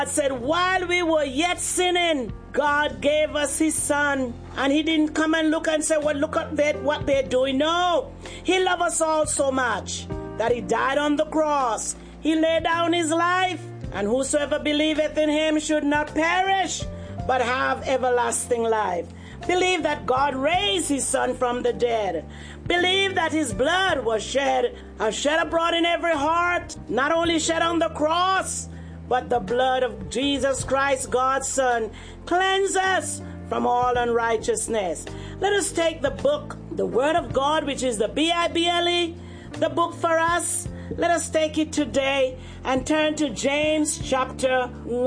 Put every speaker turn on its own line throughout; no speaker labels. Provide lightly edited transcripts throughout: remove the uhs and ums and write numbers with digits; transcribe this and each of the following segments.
God said, while we were yet sinning, God gave us his son. And he didn't come and look and say, well, look at what they're doing. No, he loved us all so much that he died on the cross. He laid down his life. And whosoever believeth in him should not perish, but have everlasting life. Believe that God raised his son from the dead. Believe that his blood was shed abroad in every heart, not only shed on the cross, but the blood of Jesus Christ, God's Son, cleanse us from all unrighteousness. Let us take the book, the Word of God, which is the Bible, the book for us. Let us take it today and turn to James chapter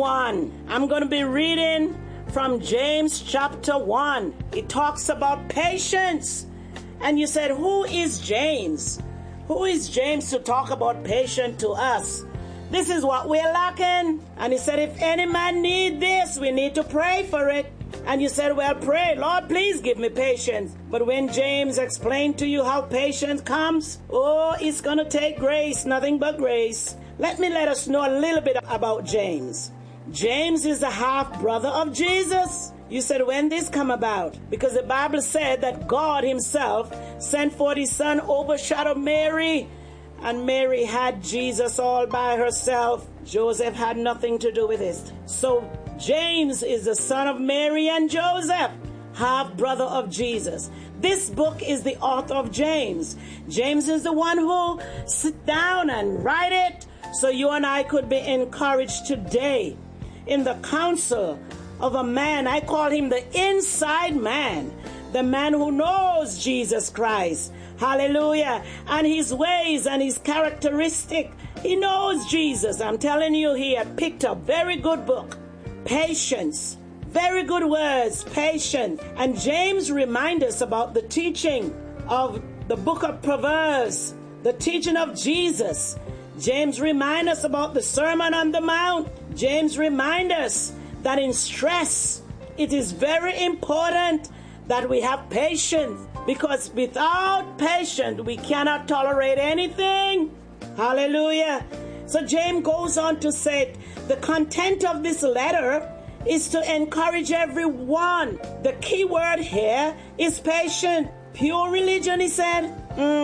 1. I'm going to be reading from James chapter 1. It talks about patience. And you said, who is James? Who is James to talk about patience to us? This is what we're lacking. And he said, if any man need this, we need to pray for it. And you said, well, pray, Lord, please give me patience. But when James explained to you how patience comes, it's going to take grace, nothing but grace. Let us know a little bit about James. James is the half-brother of Jesus. You said, when this come about? Because the Bible said that God himself sent forth his son, overshadowed Mary. And Mary had Jesus all by herself. Joseph had nothing to do with it. So James is the son of Mary and Joseph, half-brother of Jesus. This book is the author of James. James is the one who sit down and write it so you and I could be encouraged today in the counsel of a man. I call him the inside man, the man who knows Jesus Christ. Hallelujah. And his ways and his characteristic. He knows Jesus. I'm telling you, he had picked up very good book. Patience. Very good words. Patience. And James reminds us about the teaching of the book of Proverbs, the teaching of Jesus. James reminds us about the Sermon on the Mount. James reminds us that in stress, it is very important that we have patience, because without patience, we cannot tolerate anything. Hallelujah. So James goes on to say, the content of this letter is to encourage everyone. The key word here is patient. Pure religion, he said.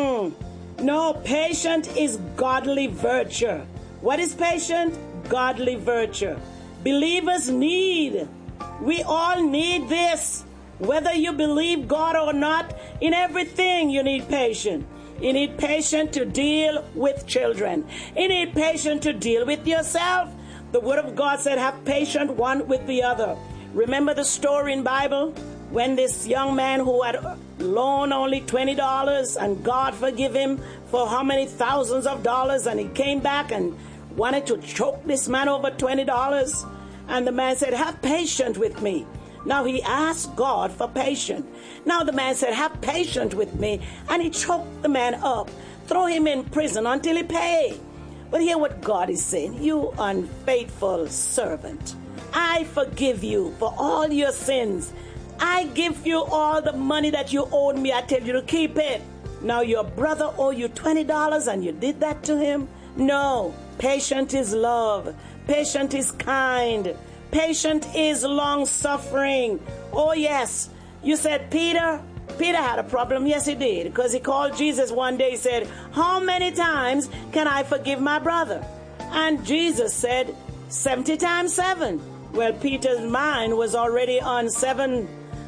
No, patient is godly virtue. What is patient? Godly virtue. Believers need. We all need this. Whether you believe God or not, in everything you need patience. You need patience to deal with children. You need patience to deal with yourself. The Word of God said, have patience one with the other. Remember the story in Bible when this young man who had loaned only $20 and God forgive him for how many thousands of dollars, and he came back and wanted to choke this man over $20. And the man said, have patience with me. Now he asked God for patience. Now the man said, have patience with me. And he choked the man up, throw him in prison until he paid. But hear what God is saying. You unfaithful servant, I forgive you for all your sins. I give you all the money that you owed me. I tell you to keep it. Now your brother owed you $20 and you did that to him? No. Patient is love. Patient is kind. Patient is long-suffering. Oh, yes. You said Peter had a problem. Yes, he did. Because he called Jesus one day. He said, how many times can I forgive my brother? And Jesus said, 70 times 7. Well, Peter's mind was already on 7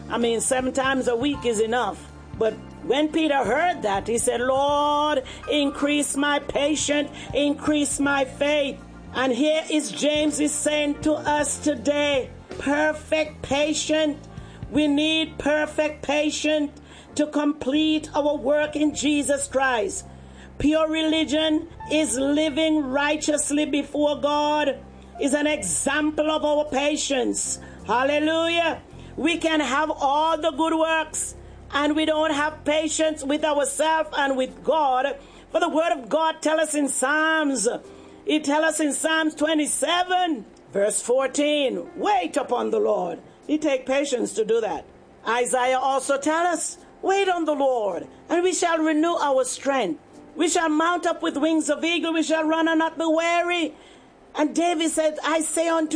times a week is enough. But when Peter heard that, he said, Lord, increase my patience, increase my faith. And here is James is saying to us today, perfect patience. We need perfect patience to complete our work in Jesus Christ. Pure religion is living righteously before God, is an example of our patience. Hallelujah. We can have all the good works and we don't have patience with ourselves and with God. For the Word of God tells us in Psalms, it tells us in Psalms 27, verse 14, wait upon the Lord. It takes patience to do that. Isaiah also tells us, wait on the Lord, and we shall renew our strength. We shall mount up with wings of eagle. We shall run and not be weary. And David said, I say unto